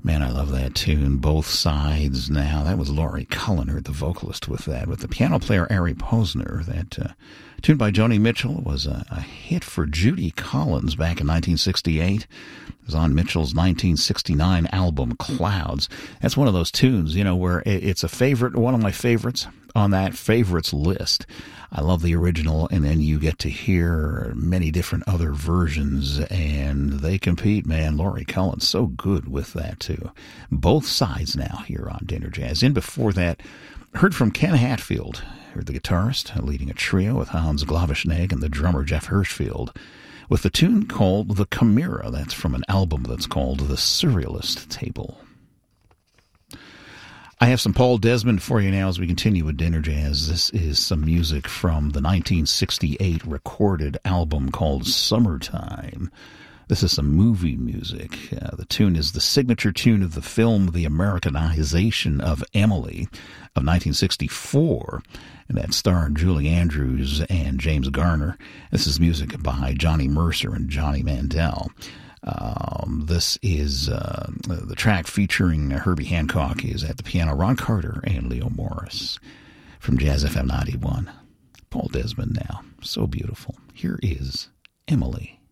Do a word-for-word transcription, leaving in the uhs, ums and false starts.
Man, I love that tune, Both Sides Now. That was Laurie Cullen, the vocalist with that. With the piano player, Ari Posner. That uh, tune by Joni Mitchell was a, a hit for Judy Collins back in nineteen sixty-eight. It was on Mitchell's nineteen sixty-nine album, Clouds. That's one of those tunes, you know, where it's a favorite, one of my favorites on that favorites list. I love the original, and then you get to hear many different other versions, and they compete, man. Laurie Cullen's so good with that, too. Both Sides Now here on Dinner Jazz. In before that, heard from Ken Hatfield, heard the guitarist leading a trio with Hans Glaveshnag and the drummer Jeff Hirschfield, with the tune called The Chimera. That's from an album that's called The Surrealist Table. I have some Paul Desmond for you now as we continue with Dinner Jazz. This is some music from the nineteen sixty-eight recorded album called Summertime. This is some movie music. Uh, the tune is the signature tune of the film The Americanization of Emily of nineteen sixty-four, and that starred Julie Andrews and James Garner. This is music by Johnny Mercer and Johnny Mandel. Um, this is uh, the track featuring Herbie Hancock is at the piano, Ron Carter and Leo Morris from Jazz F M ninety-one. Paul Desmond now. So beautiful. Here is Emily.